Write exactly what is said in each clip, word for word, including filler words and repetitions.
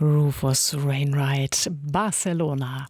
Rufus Wainwright, Barcelona.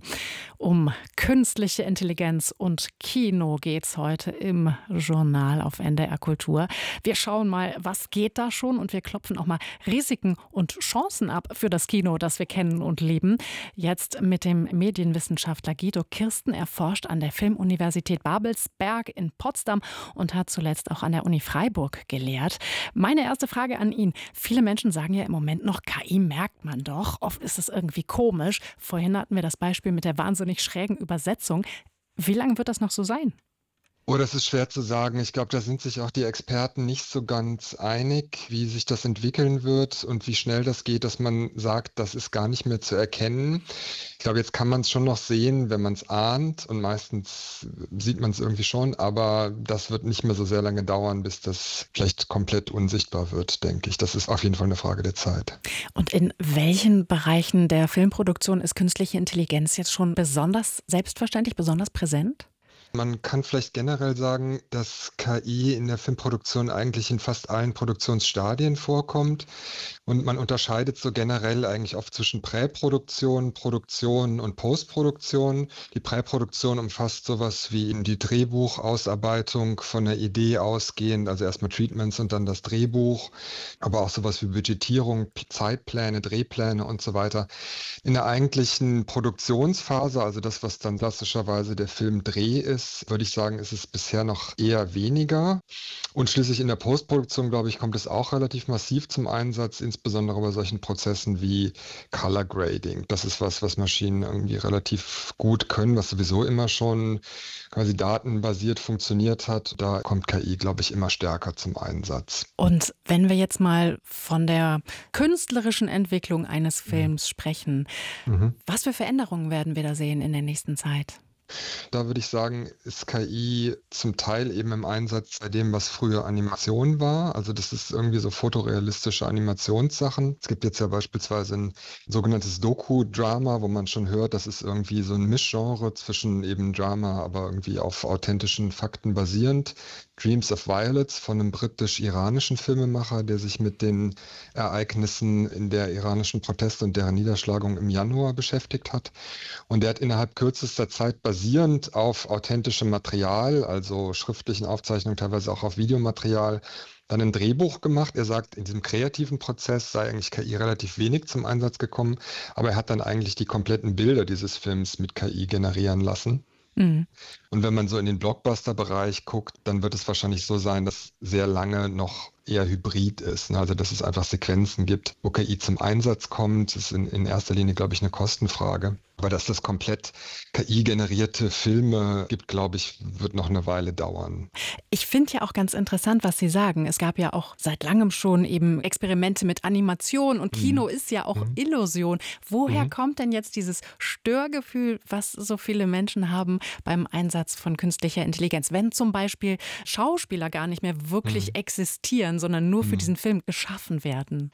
Um künstliche Intelligenz und Kino geht's heute im Journal auf N D R Kultur. Wir schauen mal, was geht da schon, und wir klopfen auch mal Risiken und Chancen ab für das Kino, das wir kennen und lieben. Jetzt mit dem Medienwissenschaftler Guido Kirsten. Er forscht an der Filmuniversität Babelsberg in Potsdam und hat zuletzt auch an der Uni Freiburg gelehrt. Meine erste Frage an ihn. Viele Menschen sagen ja im Moment noch, K I merkt man doch. Oft ist es irgendwie komisch. Vorhin hatten wir das Beispiel mit der wahnsinnig schrägen Übersetzung. Wie lange wird das noch so sein? Oh, das ist schwer zu sagen. Ich glaube, da sind sich auch die Experten nicht so ganz einig, wie sich das entwickeln wird und wie schnell das geht, dass man sagt, das ist gar nicht mehr zu erkennen. Ich glaube, jetzt kann man es schon noch sehen, wenn man es ahnt, und meistens sieht man es irgendwie schon, aber das wird nicht mehr so sehr lange dauern, bis das vielleicht komplett unsichtbar wird, denke ich. Das ist auf jeden Fall eine Frage der Zeit. Und in welchen Bereichen der Filmproduktion ist künstliche Intelligenz jetzt schon besonders selbstverständlich, besonders präsent? Man kann vielleicht generell sagen, dass K I in der Filmproduktion eigentlich in fast allen Produktionsstadien vorkommt. Und man unterscheidet so generell eigentlich oft zwischen Präproduktion, Produktion und Postproduktion. Die Präproduktion umfasst sowas wie die Drehbuchausarbeitung von der Idee ausgehend, also erstmal Treatments und dann das Drehbuch, aber auch sowas wie Budgetierung, Zeitpläne, Drehpläne und so weiter. In der eigentlichen Produktionsphase, also das, was dann klassischerweise der Filmdreh ist, würde ich sagen, ist es bisher noch eher weniger. Und schließlich in der Postproduktion, glaube ich, kommt es auch relativ massiv zum Einsatz, insbesondere bei solchen Prozessen wie Color Grading. Das ist was, was Maschinen irgendwie relativ gut können, was sowieso immer schon quasi datenbasiert funktioniert hat. Da kommt K I, glaube ich, immer stärker zum Einsatz. Und wenn wir jetzt mal von der künstlerischen Entwicklung eines Films sprechen, mhm. was für Veränderungen werden wir da sehen in der nächsten Zeit? Da würde ich sagen, ist K I zum Teil eben im Einsatz bei dem, was früher Animation war. Also das ist irgendwie so fotorealistische Animationssachen. Es gibt jetzt ja beispielsweise ein sogenanntes Doku-Drama, wo man schon hört, das ist irgendwie so ein Mischgenre zwischen eben Drama, aber irgendwie auf authentischen Fakten basierend. Dreams of Violets von einem britisch-iranischen Filmemacher, der sich mit den Ereignissen in der iranischen Proteste und deren Niederschlagung im Januar beschäftigt hat. Und der hat innerhalb kürzester Zeit basierend auf authentischem Material, also schriftlichen Aufzeichnungen, teilweise auch auf Videomaterial, dann ein Drehbuch gemacht. Er sagt, in diesem kreativen Prozess sei eigentlich K I relativ wenig zum Einsatz gekommen, aber er hat dann eigentlich die kompletten Bilder dieses Films mit K I generieren lassen. Mhm. Und wenn man so in den Blockbuster-Bereich guckt, dann wird es wahrscheinlich so sein, dass sehr lange noch eher hybrid ist. Also dass es einfach Sequenzen gibt, wo K I zum Einsatz kommt. Das ist in, in erster Linie, glaube ich, eine Kostenfrage. Aber dass das komplett K I-generierte Filme gibt, glaube ich, wird noch eine Weile dauern. Ich finde ja auch ganz interessant, was Sie sagen. Es gab ja auch seit langem schon eben Experimente mit Animation, und Kino mhm. ist ja auch mhm. Illusion. Woher mhm. kommt denn jetzt dieses Störgefühl, was so viele Menschen haben beim Einsatz von künstlicher Intelligenz? Wenn zum Beispiel Schauspieler gar nicht mehr wirklich mhm. existieren, sondern nur für diesen Film geschaffen werden?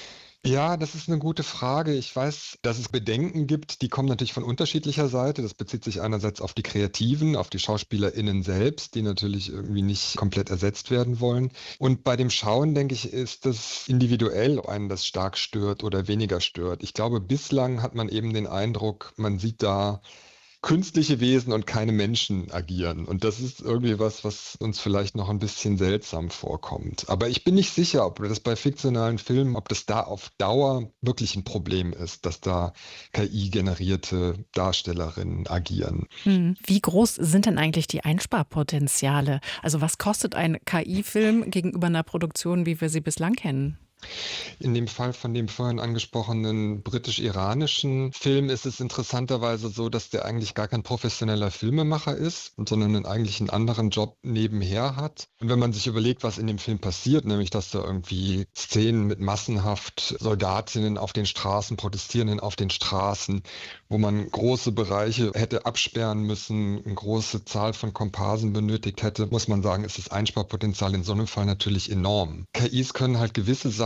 Ja, das ist eine gute Frage. Ich weiß, dass es Bedenken gibt, die kommen natürlich von unterschiedlicher Seite. Das bezieht sich einerseits auf die Kreativen, auf die SchauspielerInnen selbst, die natürlich irgendwie nicht komplett ersetzt werden wollen. Und bei dem Schauen, denke ich, ist das individuell, ob einen das stark stört oder weniger stört. Ich glaube, bislang hat man eben den Eindruck, man sieht da künstliche Wesen und keine Menschen agieren. Und das ist irgendwie was, was uns vielleicht noch ein bisschen seltsam vorkommt. Aber ich bin nicht sicher, ob das bei fiktionalen Filmen, ob das da auf Dauer wirklich ein Problem ist, dass da K I-generierte Darstellerinnen agieren. Wie groß sind denn eigentlich die Einsparpotenziale? Also was kostet ein K I-Film gegenüber einer Produktion, wie wir sie bislang kennen? In dem Fall von dem vorhin angesprochenen britisch-iranischen Film ist es interessanterweise so, dass der eigentlich gar kein professioneller Filmemacher ist, sondern einen eigentlich einen anderen Job nebenher hat. Und wenn man sich überlegt, was in dem Film passiert, nämlich dass da irgendwie Szenen mit massenhaft Soldatinnen auf den Straßen, Protestierenden auf den Straßen, wo man große Bereiche hätte absperren müssen, eine große Zahl von Komparsen benötigt hätte, muss man sagen, ist das Einsparpotenzial in so einem Fall natürlich enorm. K Is können halt gewisse Sachen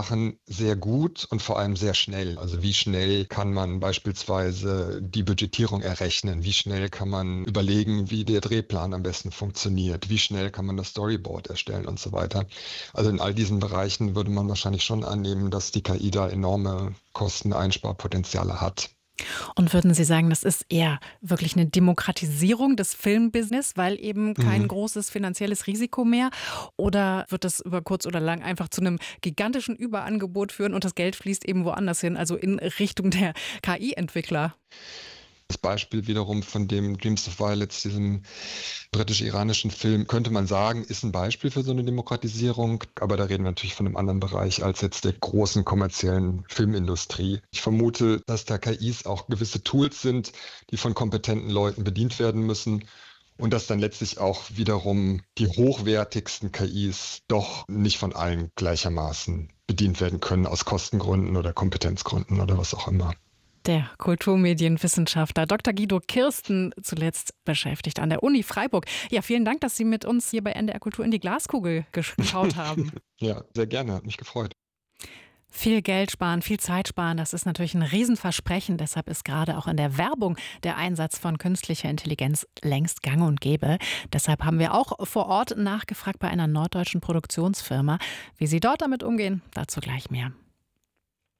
Sachen sehr gut und vor allem sehr schnell. Also wie schnell kann man beispielsweise die Budgetierung errechnen? Wie schnell kann man überlegen, wie der Drehplan am besten funktioniert? Wie schnell kann man das Storyboard erstellen und so weiter? Also in all diesen Bereichen würde man wahrscheinlich schon annehmen, dass die K I da enorme Kosteneinsparpotenziale hat. Und würden Sie sagen, das ist eher wirklich eine Demokratisierung des Filmbusiness, weil eben kein Mhm. großes finanzielles Risiko mehr? Oder wird das über kurz oder lang einfach zu einem gigantischen Überangebot führen und das Geld fließt eben woanders hin, also in Richtung der K I-Entwickler? Das Beispiel wiederum von dem Dreams of Violets, diesem britisch-iranischen Film, könnte man sagen, ist ein Beispiel für so eine Demokratisierung. Aber da reden wir natürlich von einem anderen Bereich als jetzt der großen kommerziellen Filmindustrie. Ich vermute, dass da K Is auch gewisse Tools sind, die von kompetenten Leuten bedient werden müssen. Und dass dann letztlich auch wiederum die hochwertigsten K Is doch nicht von allen gleichermaßen bedient werden können, aus Kostengründen oder Kompetenzgründen oder was auch immer. Der Kulturmedienwissenschaftler Doktor Guido Kirsten, zuletzt beschäftigt an der Uni Freiburg. Ja, vielen Dank, dass Sie mit uns hier bei N D R Kultur in die Glaskugel gesch- geschaut haben. Ja, sehr gerne, hat mich gefreut. Viel Geld sparen, viel Zeit sparen, das ist natürlich ein Riesenversprechen. Deshalb ist gerade auch in der Werbung der Einsatz von künstlicher Intelligenz längst gang und gäbe. Deshalb haben wir auch vor Ort nachgefragt bei einer norddeutschen Produktionsfirma. Wie sie dort damit umgehen, dazu gleich mehr.